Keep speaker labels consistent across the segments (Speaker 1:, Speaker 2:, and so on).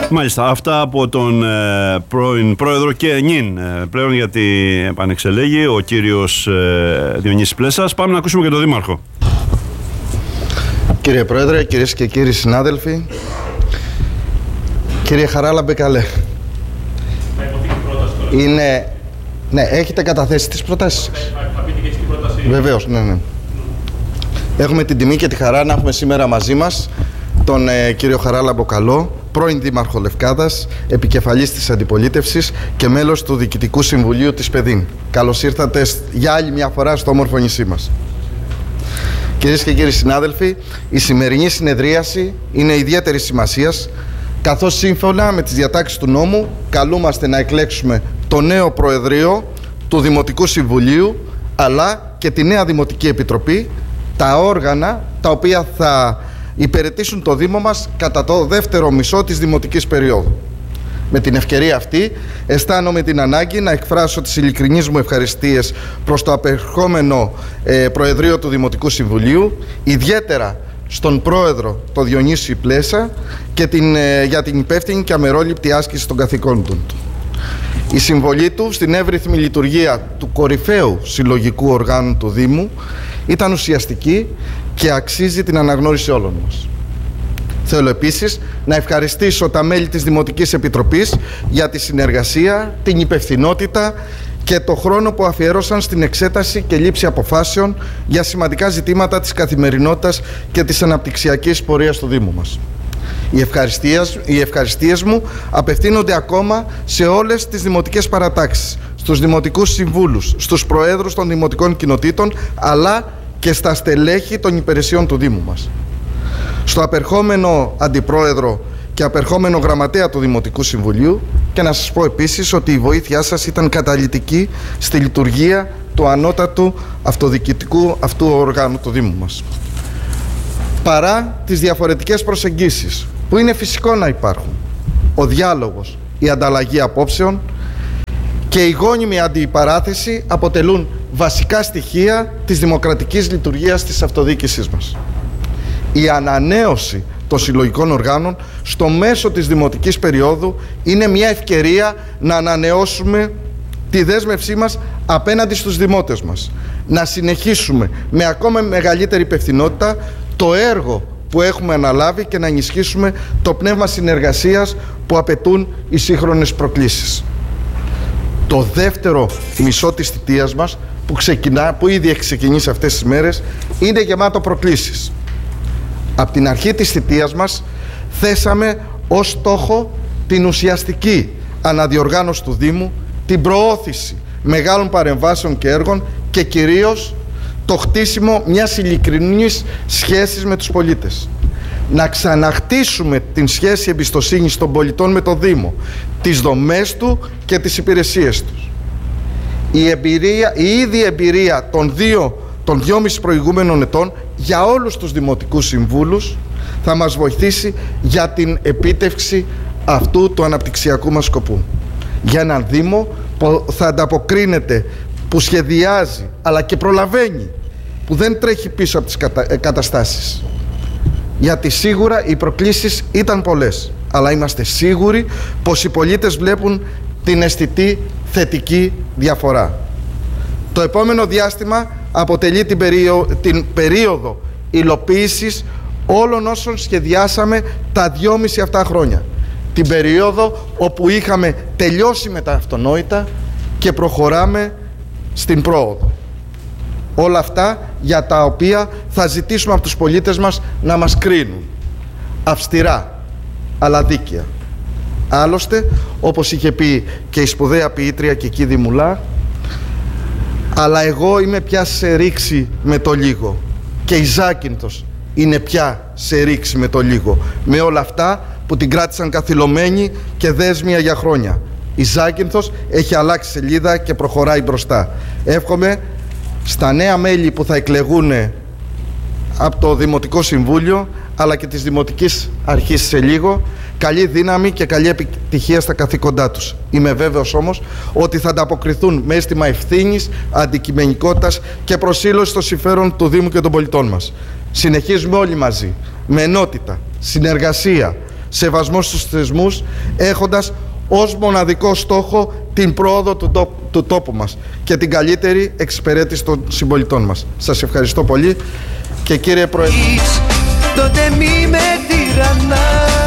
Speaker 1: Μάλιστα, αυτά από τον πρώην πρόεδρο και νυν πλέον, γιατί επανεξελέγει, ο κύριος Διονύσης Πλέσας. Πάμε να ακούσουμε και τον Δήμαρχο.
Speaker 2: Κύριε Πρόεδρε, κυρίες και κύριοι συνάδελφοι, κύριε Χαράλαμπε καλέ, ναι, έχετε καταθέσει τις προτάσεις σας?
Speaker 3: Θα πείτε και την πρόταση.
Speaker 2: Βεβαίως, ναι. Έχουμε την τιμή και τη χαρά να έχουμε σήμερα μαζί μας τον κύριο Χαράλαμπο Καλό, πρώην Δήμαρχο Λευκάδας, επικεφαλής της Αντιπολίτευσης και μέλος του Διοικητικού Συμβουλίου της ΠΕΔΗΝ. Καλώς ήρθατε για άλλη μια φορά στο όμορφο νησί μας. Κυρίες και κύριοι συνάδελφοι, η σημερινή συνεδρίαση είναι ιδιαίτερης σημασίας, καθώς σύμφωνα με τις διατάξεις του νόμου καλούμαστε να εκλέξουμε το νέο Προεδρείο του Δημοτικού Συμβουλίου, αλλά και τη νέα Δημοτική Επιτροπή, τα όργανα τα οποία θα υπηρετήσουν το Δήμο μας κατά το δεύτερο μισό της δημοτικής περίοδου. Με την ευκαιρία αυτή αισθάνομαι την ανάγκη να εκφράσω τις ειλικρινείς μου ευχαριστίες προς το απερχόμενο Προεδρείο του Δημοτικού Συμβουλίου, ιδιαίτερα στον Πρόεδρο, τον Διονύση Πλέσα, και για την υπεύθυνη και αμερόληπτη άσκηση των καθηκόντων του. Η συμβολή του στην εύρυθμη λειτουργία του κορυφαίου συλλογικού οργάνου του Δήμου ήταν ουσιαστική και αξίζει την αναγνώριση όλων μας. Θέλω επίσης να ευχαριστήσω τα μέλη της Δημοτικής Επιτροπής για τη συνεργασία, την υπευθυνότητα και το χρόνο που αφιέρωσαν στην εξέταση και λήψη αποφάσεων για σημαντικά ζητήματα της καθημερινότητας και της αναπτυξιακής πορείας του Δήμου μας. Οι ευχαριστίες μου απευθύνονται ακόμα σε όλες τις δημοτικές παρατάξεις, στους δημοτικούς συμβούλους, στους προέδρους των δημοτικών κοινοτήτων, αλλά και στα στελέχη των υπηρεσιών του Δήμου μας. Στο απερχόμενο Αντιπρόεδρο και απερχόμενο Γραμματέα του Δημοτικού Συμβουλίου, και να σας πω επίσης ότι η βοήθειά σας ήταν καταλυτική στη λειτουργία του ανώτατου αυτοδιοικητικού αυτού οργάνου του Δήμου μας. Παρά τις διαφορετικές προσεγγίσεις που είναι φυσικό να υπάρχουν, ο διάλογος, η ανταλλαγή απόψεων και η γόνιμη αντιπαράθεση αποτελούν βασικά στοιχεία της δημοκρατικής λειτουργίας της αυτοδιοίκησής μας. Η ανανέωση των συλλογικών οργάνων στο μέσο της δημοτικής περίοδου είναι μια ευκαιρία να ανανεώσουμε τη δέσμευσή μας απέναντι στους δημότες μας, να συνεχίσουμε με ακόμα μεγαλύτερη υπευθυνότητα το έργο που έχουμε αναλάβει και να ενισχύσουμε το πνεύμα συνεργασίας που απαιτούν οι σύγχρονες προκλήσεις. Το δεύτερο μισό της θητείας μας που ήδη έχει ξεκινήσει αυτές τις μέρες είναι γεμάτο προκλήσεις. Από την αρχή της θητείας μας θέσαμε ως στόχο την ουσιαστική αναδιοργάνωση του Δήμου, την προώθηση μεγάλων παρεμβάσεων και έργων και κυρίως το χτίσιμο μιας ειλικρινής σχέσης με τους πολίτες. Να ξαναχτίσουμε την σχέση εμπιστοσύνης των πολιτών με το Δήμο, τις δομές του και τις υπηρεσίες τους. Η ίδια εμπειρία των 2,5 προηγούμενων ετών για όλους τους δημοτικούς συμβούλους θα μας βοηθήσει για την επίτευξη αυτού του αναπτυξιακού μας σκοπού. Για έναν Δήμο που θα ανταποκρίνεται, που σχεδιάζει αλλά και προλαβαίνει, που δεν τρέχει πίσω από τις καταστάσεις. Γιατί σίγουρα οι προκλήσεις ήταν πολλές, αλλά είμαστε σίγουροι πως οι πολίτες βλέπουν την αισθητή θετική διαφορά. Το επόμενο διάστημα αποτελεί την περίοδο υλοποίησης όλων όσων σχεδιάσαμε τα 2,5 αυτά χρόνια. Την περίοδο όπου είχαμε τελειώσει με τα αυτονόητα και προχωράμε στην πρόοδο. Όλα αυτά για τα οποία θα ζητήσουμε από τους πολίτες μας να μας κρίνουν αυστηρά αλλά δίκαια. Άλλωστε, όπως είχε πει και η σπουδαία ποιήτρια Κική Μουλά, αλλά εγώ είμαι πια σε ρήξη με το λίγο και η Ζάκυνθος είναι πια σε ρήξη με το λίγο, με όλα αυτά που την κράτησαν καθυλωμένη και δέσμια για χρόνια. Η Ζάκυνθος έχει αλλάξει σελίδα και προχωράει μπροστά. Εύχομαι στα νέα μέλη που θα εκλεγούν από το Δημοτικό Συμβούλιο αλλά και της Δημοτικής Αρχής σε λίγο καλή δύναμη και καλή επιτυχία στα καθήκοντά τους. Είμαι βέβαιος όμως ότι θα ανταποκριθούν με αίσθημα ευθύνης, αντικειμενικότητας και προσήλωση στο συμφέρον του Δήμου και των πολιτών μας. Συνεχίζουμε όλοι μαζί, με ενότητα, συνεργασία, σεβασμό στους θεσμούς, έχοντας ως μοναδικό στόχο την πρόοδο του τόπου μας και την καλύτερη εξυπηρέτηση των συμπολιτών μας. Σας ευχαριστώ πολύ και κύριε Πρόεδρε.
Speaker 3: Τότε μη με τυραννάς.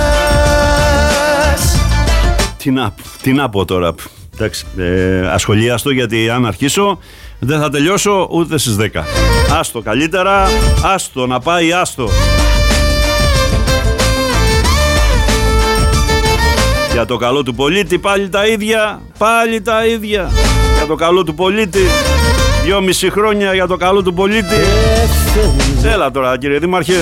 Speaker 1: Τι να πω τώρα. Εντάξει, ασχολιάστο, γιατί αν αρχίσω δεν θα τελειώσω ούτε στις 10. Άστο καλύτερα, άστο να πάει, άστο. Για το καλό του πολίτη πάλι τα ίδια, Για το καλό του πολίτη, 2,5 χρόνια για το καλό του πολίτη. Έλα τώρα κύριε Δήμαρχε.